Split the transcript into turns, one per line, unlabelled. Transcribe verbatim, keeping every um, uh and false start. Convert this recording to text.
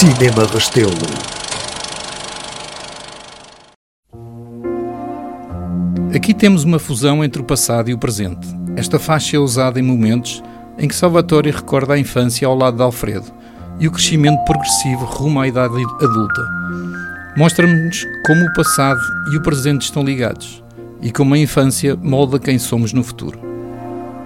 Cinema Restelo.
Aqui temos uma fusão entre o passado e o presente. Esta faixa é usada em momentos em que Salvatore recorda a infância ao lado de Alfredo e o crescimento progressivo rumo à idade adulta. Mostra-nos como o passado e o presente estão ligados e como a infância molda quem somos no futuro.